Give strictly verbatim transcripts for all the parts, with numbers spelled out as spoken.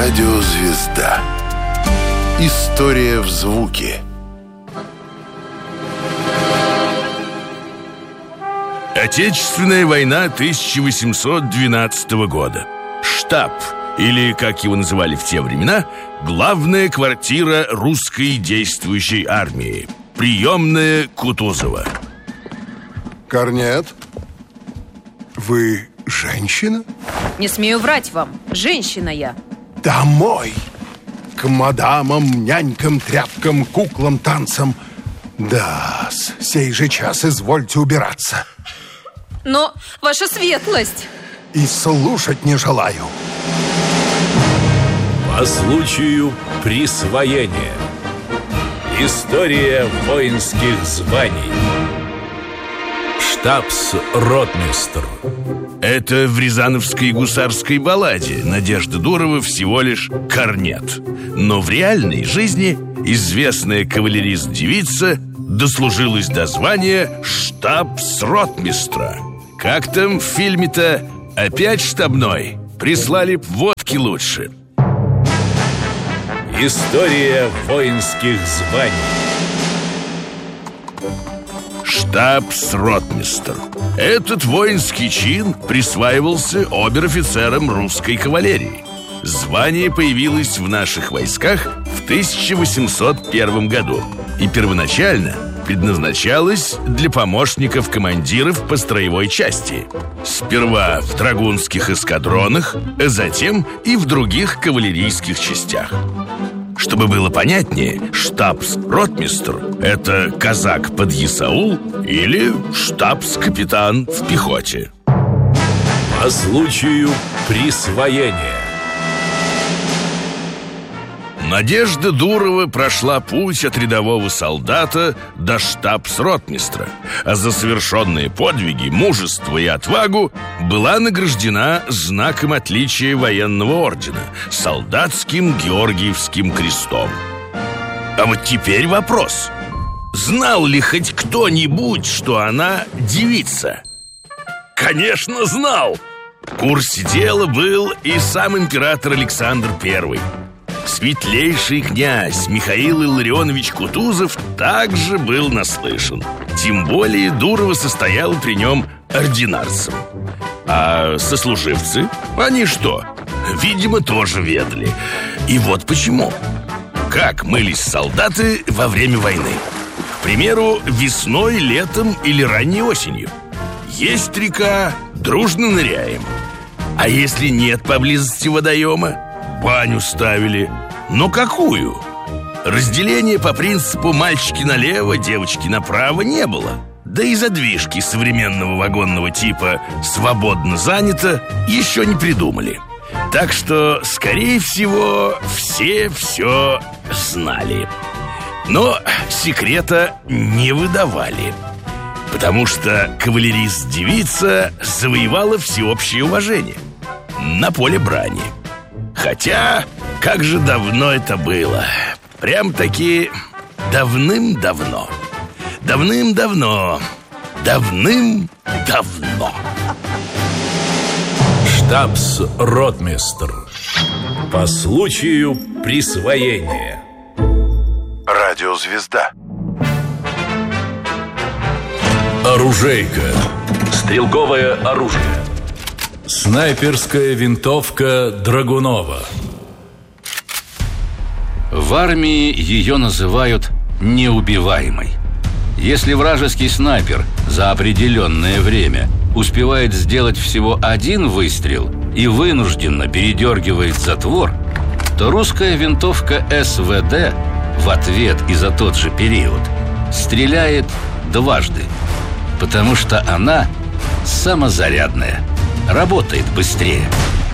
Радиозвезда. История в звуке. Отечественная война тысяча восемьсот двенадцатого года. Штаб, или, как его называли в те времена, главная квартира русской действующей армии. Приемная Кутузова. Корнет, вы женщина? Не смею врать вам, женщина я. Домой! К мадамам, нянькам, тряпкам, куклам, танцам. Да, сей же час извольте убираться. Но, ваша светлость... И слушать не желаю. По случаю присвоения. История воинских званий. Штабс-ротмистр. Это в рязановской гусарской балладе Надежды Дуровой всего лишь корнет. Но в реальной жизни известная кавалерист-девица дослужилась до звания штабс-ротмистра. Как там в фильме-то? Опять штабной? Прислали б водки лучше. История воинских званий. Штабс-ротмистр. Этот воинский чин присваивался обер-офицерам русской кавалерии. Звание появилось в наших войсках в тысяча восемьсот первом году и первоначально предназначалось для помощников командиров по строевой части. Сперва в драгунских эскадронах, а затем и в других кавалерийских частях. Чтобы было понятнее, штабс-ротмистр – это казак-подъясаул или штабс-капитан в пехоте. По случаю присвоения. Надежда Дурова прошла путь от рядового солдата до штабс-ротмистра, а за совершенные подвиги, мужество и отвагу была награждена знаком отличия военного ордена – солдатским Георгиевским крестом. А вот теперь вопрос. Знал ли хоть кто-нибудь, что она девица? Конечно, знал! В курсе дела был и сам император Александр Первый. Светлейший князь Михаил Илларионович Кутузов также был наслышан. Тем более Дурова состояла при нем ординарцем. А сослуживцы, они что? Видимо, тоже ведали. И вот почему. Как мылись солдаты во время войны? К примеру, весной, летом или ранней осенью. Есть река, дружно ныряем. А если нет поблизости водоема? Баню ставили. Но какую? Разделения по принципу мальчики налево, девочки направо не было. Да и задвижки современного вагонного типа «свободно занято» еще не придумали. Так что, скорее всего, все все знали. Но секрета не выдавали. Потому что кавалерист-девица завоевала всеобщее уважение на поле брани. Хотя, как же давно это было. Прям-таки давным-давно. Давным-давно. Давным-давно. Штабс-ротмистр. По случаю присвоения. Радиозвезда. Оружейка. Стрелковое оружие. Снайперская винтовка Драгунова. В армии ее называют неубиваемой. Если вражеский снайпер за определенное время успевает сделать всего один выстрел и вынужденно передергивает затвор, то русская винтовка эс вэ дэ в ответ и за тот же период стреляет дважды, потому что она самозарядная, работает быстрее.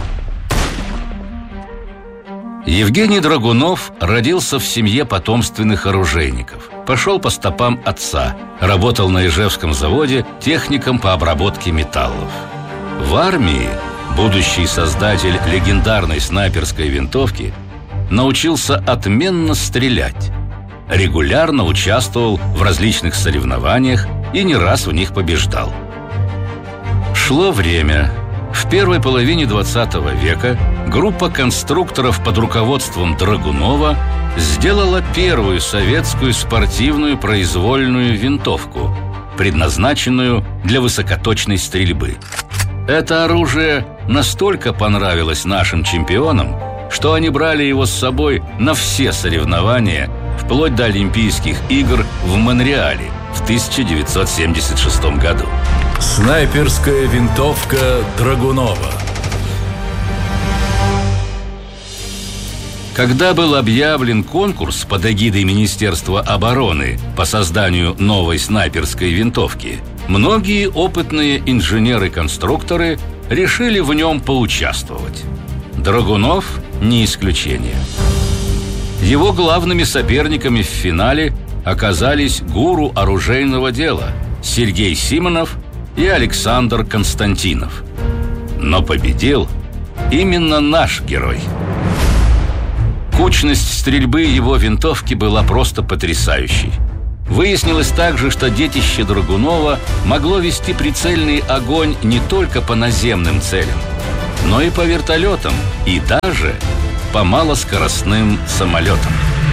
Евгений Драгунов родился в семье потомственных оружейников. Пошел по стопам отца, работал на Ижевском заводе техником по обработке металлов. В армии будущий создатель легендарной снайперской винтовки научился отменно стрелять. Регулярно участвовал в различных соревнованиях и не раз в них побеждал. Шло время. В первой половине двадцатого века группа конструкторов под руководством Драгунова сделала первую советскую спортивную произвольную винтовку, предназначенную для высокоточной стрельбы. Это оружие настолько понравилось нашим чемпионам, что они брали его с собой на все соревнования, вплоть до Олимпийских игр в Монреале в тысяча девятьсот семьдесят шестом году. Снайперская винтовка Драгунова. Когда был объявлен конкурс под эгидой Министерства обороны по созданию новой снайперской винтовки, многие опытные инженеры-конструкторы решили в нем поучаствовать. Драгунов не исключение. Его главными соперниками в финале оказались гуру оружейного дела Сергей Симонов и Александр Константинов. Но победил именно наш герой. Кучность стрельбы его винтовки была просто потрясающей. Выяснилось также, что детище Драгунова могло вести прицельный огонь не только по наземным целям, но и по вертолетам, и даже по малоскоростным самолетам.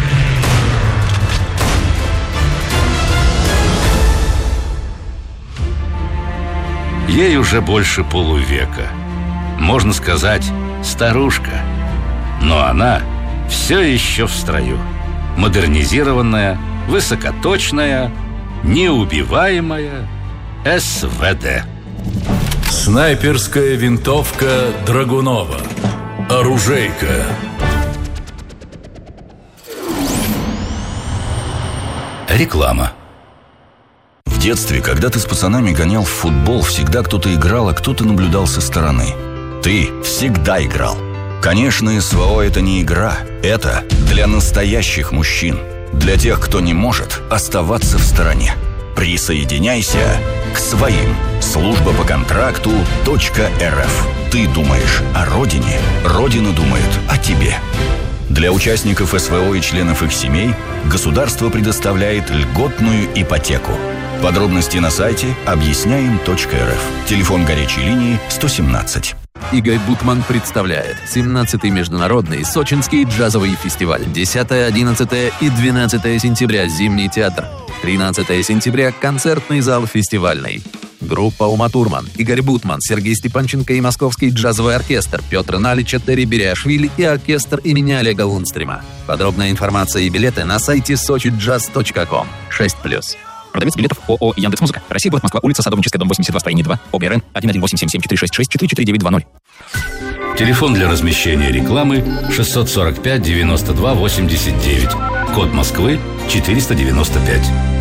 Ей уже больше полувека. Можно сказать, старушка. Но она все еще в строю. Модернизированная, высокоточная, неубиваемая СВД. Снайперская винтовка Драгунова. Оружейка. Реклама. В детстве, когда ты с пацанами гонял в футбол, всегда кто-то играл, а кто-то наблюдал со стороны. Ты всегда играл. Конечно, СВО – это не игра. Это для настоящих мужчин. Для тех, кто не может оставаться в стороне. Присоединяйся к своим. Служба по контракту .рф. Ты думаешь о родине, Родина думает о тебе. Для участников СВО и членов их семей государство предоставляет льготную ипотеку. Подробности на сайте объясняем точка эр эф. Телефон горячей линии сто семнадцать. Игорь Бутман представляет семнадцатый международный сочинский джазовый фестиваль. десятое, одиннадцатое и двенадцатое сентября Зимний театр. тринадцатое сентября концертный зал фестивальный. Группа Ума Турман, Игорь Бутман, Сергей Степанченко и Московский джазовый оркестр, Петр Налича, Терри Бериашвили и оркестр имени Олега Лунстрима. Подробная информация и билеты на сайте сочи джаз точка ком. шесть плюс. Продавец билетов ООО «Яндекс.Музыка». Россия, город Москва, улица Садовническая, дом восемьдесят два, строение два, ОБРН один один восемь семь семь четыре шесть шесть четыре четыре девять два ноль. Телефон для размещения рекламы шестьсот сорок пять девяносто два восемьдесят девять. Код Москвы четыреста девяносто пять.